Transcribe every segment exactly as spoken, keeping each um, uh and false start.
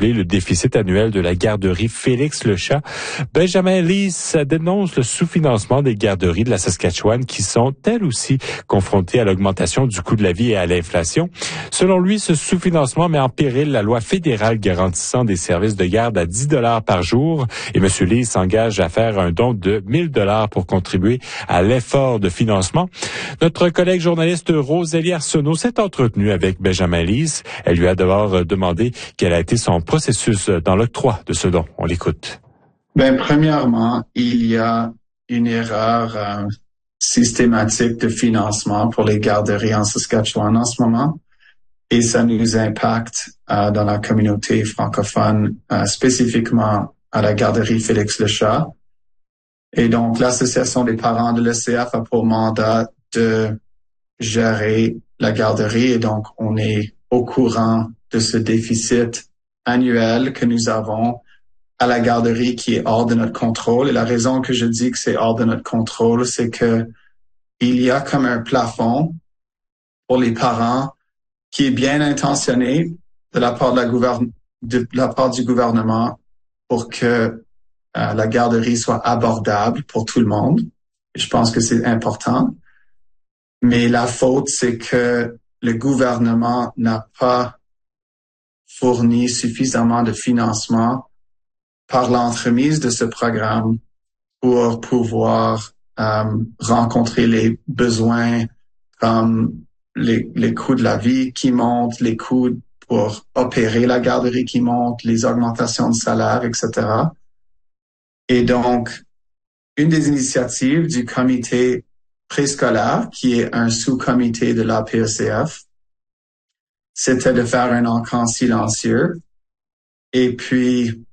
combler le déficit annuel de la garderie Félix-le-Chat. Benjamin Lys dénonce le sous-financement des garderies de la Saskatchewan qui sont, elles aussi, confrontées à l'augmentation du coût de la vie et à l'inflation. Selon lui, ce sous-financement met en péril la loi fédérale garantissant des services de garde à dix dollars par jour. Et M. Lys s'engage à faire un don de mille dollars pour contribuer à l'effort de financement. Notre collègue journaliste Rosélie Arsenault s'est entretenue avec Benjamin Lys. Elle lui a d'abord demandé quel a été son processus dans l'octroi de ce don. On l'écoute. Ben, premièrement, il y a une erreur euh, systématique de financement pour les garderies en Saskatchewan en ce moment. Et ça nous impacte euh, dans la communauté francophone, euh, spécifiquement à la garderie Félix-le-Chat. Et donc, l'Association des parents de l'E C F a pour mandat de gérer la garderie. Et donc, on est au courant de ce déficit annuel que nous avons à la garderie qui est hors de notre contrôle. Et la raison que je dis que c'est hors de notre contrôle, c'est que il y a comme un plafond pour les parents qui est bien intentionné de la part de la, gouverne- de la part du gouvernement pour que euh, la garderie soit abordable pour tout le monde. Et je pense que c'est important. Mais la faute, c'est que le gouvernement n'a pas fourni suffisamment de financement par l'entremise de ce programme pour pouvoir euh, rencontrer les besoins comme les, les coûts de la vie qui montent, les coûts pour opérer la garderie qui montent, les augmentations de salaire, et cetera. Et donc, une des initiatives du comité préscolaire, qui est un sous-comité de l'A P E C F, c'était de faire un encan silencieux. Et puis,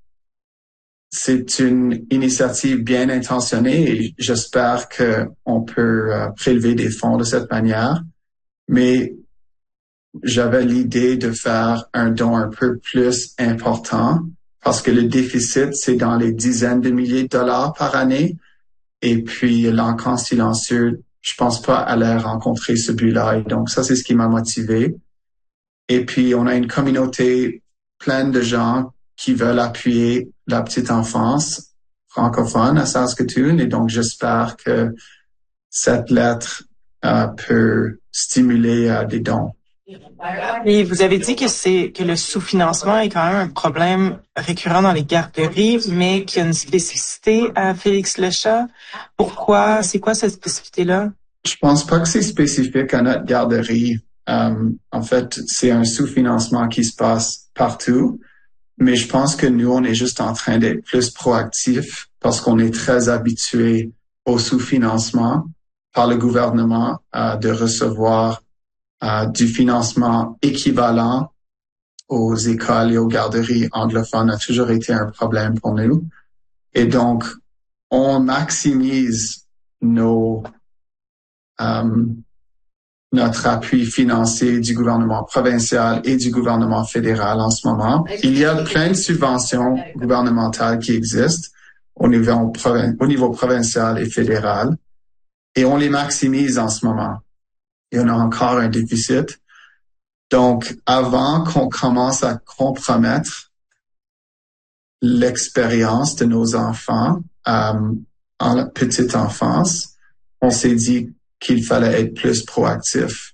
c'est une initiative bien intentionnée et j'espère qu'on peut euh, prélever des fonds de cette manière. Mais j'avais l'idée de faire un don un peu plus important parce que le déficit, c'est dans les dizaines de milliers de dollars par année. Et puis, l'encan silencieux, je pense pas aller rencontrer ce but-là. Et donc, ça, c'est ce qui m'a motivé. Et puis, on a une communauté pleine de gens qui veulent appuyer la petite enfance francophone à Saskatoon. Et donc, j'espère que cette lettre euh, peut stimuler euh, des dons. Et vous avez dit que c'est que le sous-financement est quand même un problème récurrent dans les garderies, mais qu'il y a une spécificité à Félix-le-Chat. Pourquoi? C'est quoi cette spécificité-là? Je pense pas que c'est spécifique à notre garderie. Euh, en fait, c'est un sous-financement qui se passe partout. Mais je pense que nous, on est juste en train d'être plus proactifs parce qu'on est très habitué au sous-financement par le gouvernement euh, de recevoir euh, du financement équivalent aux écoles et aux garderies anglophones a toujours été un problème pour nous. Et donc, on maximise nos euh, notre appui financier du gouvernement provincial et du gouvernement fédéral en ce moment. Il y a plein de subventions gouvernementales qui existent au niveau, provin- au niveau provincial et fédéral et on les maximise en ce moment. Et on a encore un déficit. Donc, avant qu'on commence à compromettre l'expérience de nos enfants euh, en petite enfance, on s'est dit qu'il fallait être plus proactif.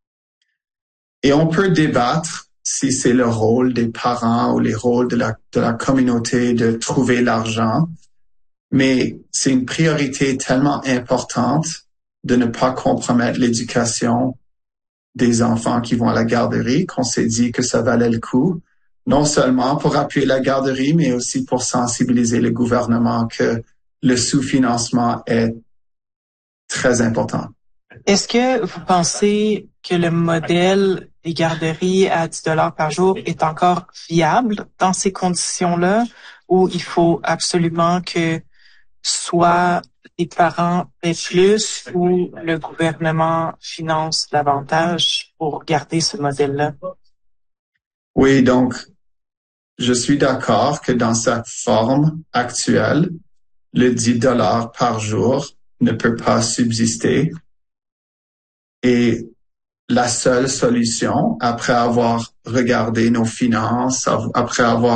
Et on peut débattre si c'est le rôle des parents ou les rôles de la, de la communauté de trouver l'argent, mais c'est une priorité tellement importante de ne pas compromettre l'éducation des enfants qui vont à la garderie qu'on s'est dit que ça valait le coup, non seulement pour appuyer la garderie, mais aussi pour sensibiliser le gouvernement que le sous-financement est très important. Est-ce que vous pensez que le modèle des garderies à dix dollars par jour est encore viable dans ces conditions-là ou il faut absolument que soit les parents paient plus ou le gouvernement finance davantage pour garder ce modèle-là? Oui, donc, je suis d'accord que dans sa forme actuelle, le dix dollars par jour ne peut pas subsister. Et la seule solution, après avoir regardé nos finances, après avoir